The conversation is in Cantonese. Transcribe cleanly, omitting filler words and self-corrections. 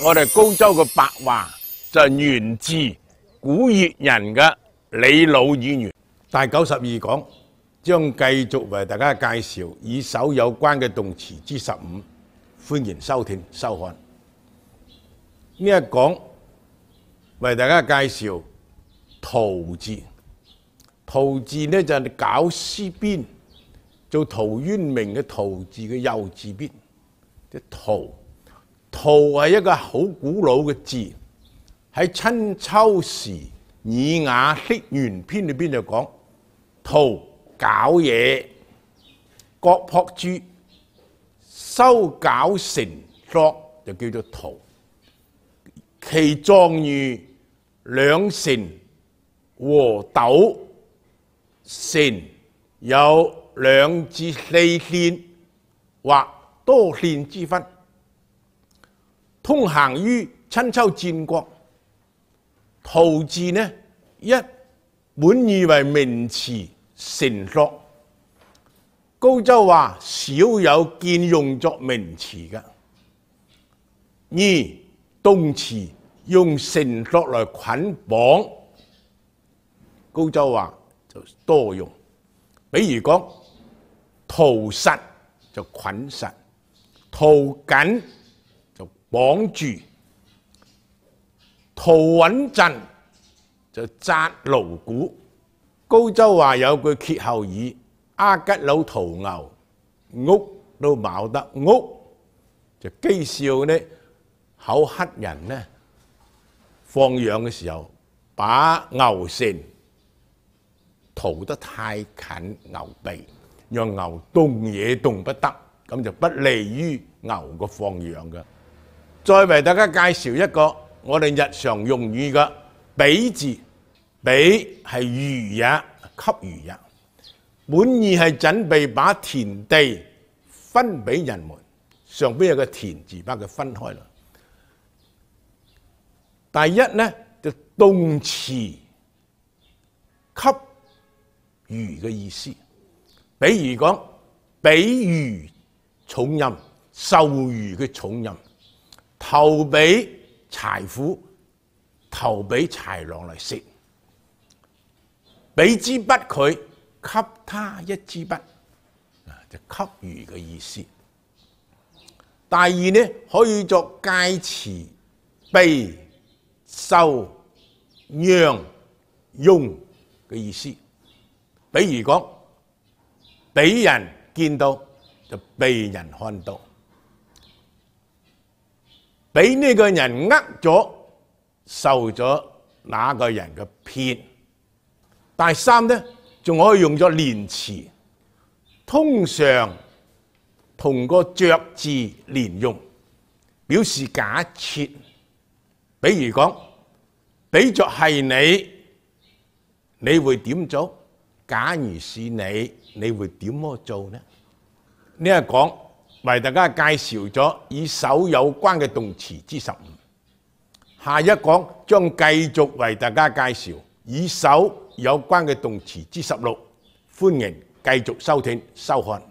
我哋高州嘅白話就源自古越人嘅李老語言。第92講將繼續為大家介紹與手有關嘅動詞之15，歡迎收聽收看。呢一講為大家介紹陶字，陶字呢就係搞絲邊，做陶淵明嘅陶字嘅右字邊，即陶。陶係一個好古老嘅字，喺春秋時《爾雅釋玄篇》裏邊就講陶搞嘢，郭璞注修搞成作就叫做陶。其狀如兩成和斗，成有2至4線或多線之分，通行於春秋戰國。陶字呢，一本意為名詞成作，高州話少有見用作名詞嘅。二動詞用成作來捆綁，高州話就多用。比如講陶實就捆實，陶緊就綁住，陶穩陣就紮牢固。高州話有句歇後語：阿吉佬屠牛，屋都冇得屋，就譏笑呢口黑人呢放養嘅時候，把牛繩塗得太近牛鼻，讓牛動嘢動不得，咁就不利於牛個放養嘅。再為大家介紹一個我哋日常用語嘅比字，比係予也，給予也，本意係準備把田地分俾人們，上邊有個田字把佢分開啦。第一呢就動詞給予嘅意思，比如講比喻重任，授予嘅重任，投俾柴虎，投俾豺狼嚟食，俾支筆佢，給他一支筆，就給予嘅意思。第二呢可以作介詞，被、受、讓、用嘅意思。比如講俾人見到就被人看到，俾呢個人呃咗，受咗那個人嘅騙。第三呢仲可以用咗連詞，通常同個着字連用，表示假設。比如講比作係你會點做？假如是你會點麼做呢？呢一講為大家介紹咗與手有關嘅動詞之15，下一講將繼續為大家介紹與手有關嘅動詞之16，歡迎繼續收聽收看。